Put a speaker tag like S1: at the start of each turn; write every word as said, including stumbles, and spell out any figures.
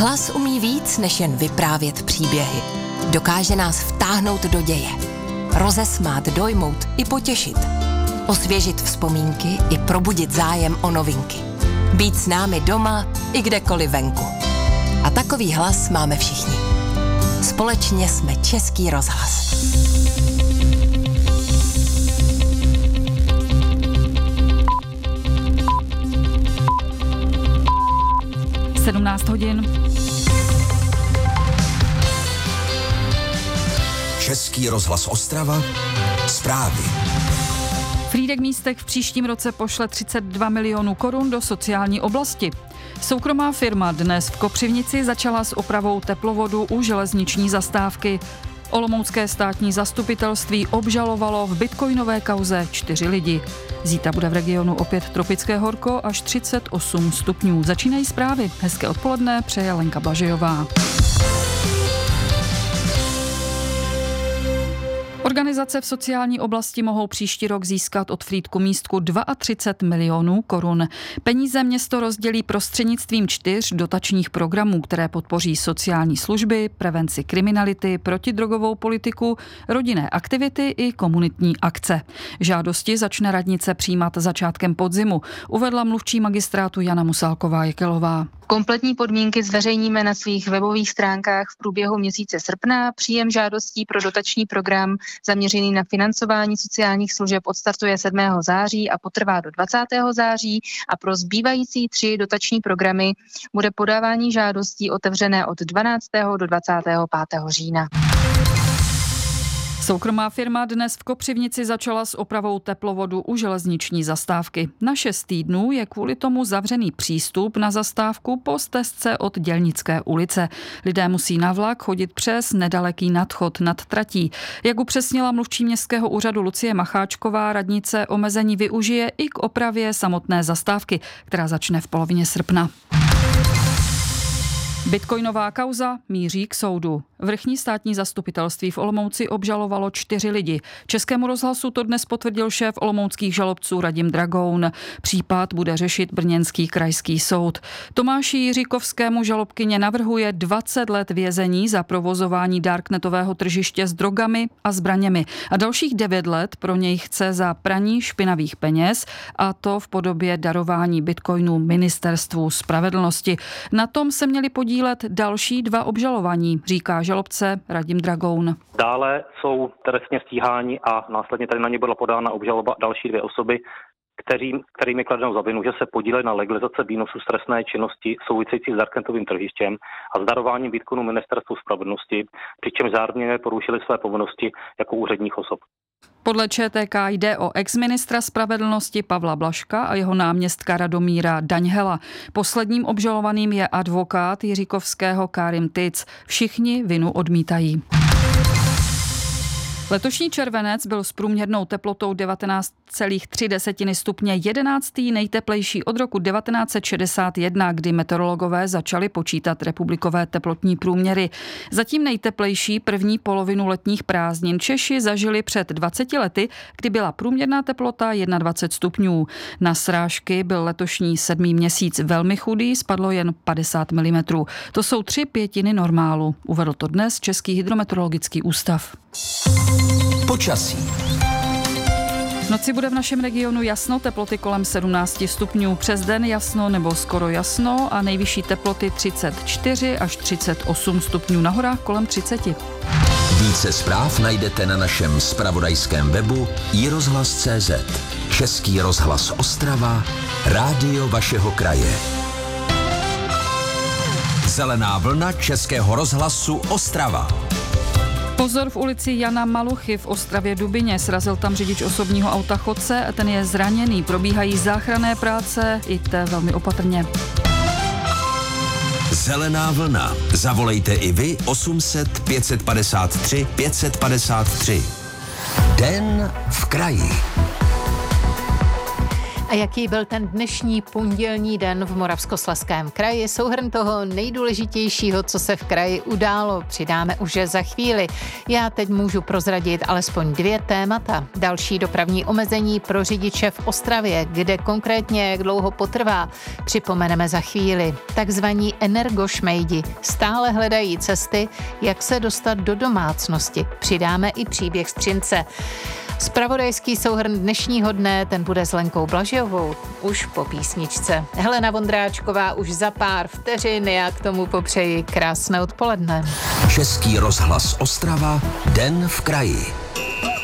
S1: Hlas umí víc, než jen vyprávět příběhy. Dokáže nás vtáhnout do děje. Rozesmát, dojmout i potěšit. Osvěžit vzpomínky i probudit zájem o novinky. Být s námi doma i kdekoliv venku. A takový hlas máme všichni. Společně jsme Český rozhlas.
S2: sedmnáct hodin.
S3: Český rozhlas Ostrava. Zprávy.
S2: Frýdek Místek v příštím roce pošle třicet dva milionů korun do sociální oblasti. Soukromá firma dnes v Kopřivnici začala s opravou teplovodu u železniční zastávky. Olomoucké státní zastupitelství obžalovalo v bitcoinové kauze čtyři lidi. Zítra bude v regionu opět tropické horko až třicet osm stupňů. Začínají zprávy. Hezké odpoledne přeje Lenka Blažejová. Organizace v sociální oblasti mohou příští rok získat od Frýdku Místku třicet dva milionů korun. Peníze město rozdělí prostřednictvím čtyř dotačních programů, které podpoří sociální služby, prevenci kriminality, protidrogovou politiku, rodinné aktivity i komunitní akce. Žádosti začne radnice přijímat začátkem podzimu, uvedla mluvčí magistrátu Jana Musálková-Jekelová.
S4: Kompletní podmínky zveřejníme na svých webových stránkách v průběhu měsíce srpna. Příjem žádostí pro dotační program zaměřený na financování sociálních služeb odstartuje sedmého září a potrvá do dvacátého září a pro zbývající tři dotační programy bude podávání žádostí otevřené od dvanáctého do dvacátého pátého října.
S2: Soukromá firma dnes v Kopřivnici začala s opravou teplovodu u železniční zastávky. Na šest týdnů je kvůli tomu zavřený přístup na zastávku po stezce od Dělnické ulice. Lidé musí na vlak chodit přes nedaleký nadchod nad tratí. Jak upřesnila mluvčí městského úřadu Lucie Macháčková, radnice omezení využije i k opravě samotné zastávky, která začne v polovině srpna. Bitcoinová kauza míří k soudu. Vrchní státní zastupitelství v Olomouci obžalovalo čtyři lidi. Českému rozhlasu to dnes potvrdil šéf olomouckých žalobců Radim Dragoun. Případ bude řešit brněnský krajský soud. Tomáši Jiříkovskému žalobkyně navrhuje dvacet let vězení za provozování darknetového tržiště s drogami a zbraněmi a dalších devět let pro něj chce za praní špinavých peněz, a to v podobě darování bitcoinů ministerstvu spravedlnosti. Na tom se měli podílet další dva obžalovaní, říká žalobce Radim Dragoun.
S5: Dále jsou trestně stíháni a následně tady na ně byla podána obžaloba další dvě osoby, kterým, kterým je kladeno za vinu, že se podíleli na legalizaci výnosů z trestné činnosti související s darknetovým tržištěm a s darováním bitcoinů ministerstvu spravedlnosti, přičemž zároveň porušili své povinnosti jako úředních osob.
S2: Podle ČTK jde o exministra spravedlnosti Pavla Blažka a jeho náměstka Radomíra Daňhela. Posledním obžalovaným je advokát Jiříkovského Karim Tic. Všichni vinu odmítají. Letošní červenec byl s průměrnou teplotou devatenáct celá tři stupně jedenáctý nejteplejší od roku devatenáct set šedesát jedna, kdy meteorologové začali počítat republikové teplotní průměry. Zatím nejteplejší první polovinu letních prázdnin Češi zažili před dvaceti lety, kdy byla průměrná teplota dvacet jedna stupňů. Na srážky byl letošní sedmý měsíc velmi chudý, spadlo jen padesát milimetrů. To jsou tři pětiny normálu. Uvedl to dnes Český hydrometeorologický ústav.
S3: Počasí.
S2: V noci bude v našem regionu jasno, teploty kolem sedmnáct stupňů, přes den jasno nebo skoro jasno a nejvyšší teploty třicet čtyři až třicet osm stupňů, na horách kolem třicet.
S3: Více zpráv najdete na našem zpravodajském webu i rozhlas tečka cé zet. Český rozhlas Ostrava, rádio vašeho kraje. Zelená vlna Českého rozhlasu Ostrava.
S2: Pozor v ulici Jana Maluchy v Ostravě Dubyně. Srazil tam řidič osobního auta chodce a ten je zraněný. Probíhají záchranné práce, jděte velmi opatrně.
S3: Zelená vlna. Zavolejte i vy osm set pět padesát tři pět padesát tři. Den v kraji.
S6: A jaký byl ten dnešní pondělní den v Moravskoslezském kraji? Souhrn toho nejdůležitějšího, co se v kraji událo, přidáme už za chvíli. Já teď můžu prozradit alespoň dvě témata. Další dopravní omezení pro řidiče v Ostravě, kde konkrétně jak dlouho potrvá, připomeneme za chvíli. Takzvaní energošmejdi stále hledají cesty, jak se dostat do domácnosti. Přidáme i příběh z Třince. Zpravodajský souhrn dnešního dne, ten bude s Lenkou Blažovou už po písničce. Helena Vondráčková už za pár vteřin, já k tomu popřeji krásné odpoledne.
S3: Český rozhlas Ostrava, den v kraji.